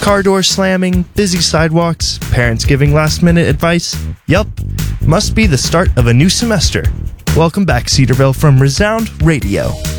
Car doors slamming, busy sidewalks, parents giving last-minute advice. Yup, must be the start of a new semester. Welcome back, Cedarville, from Resound Radio.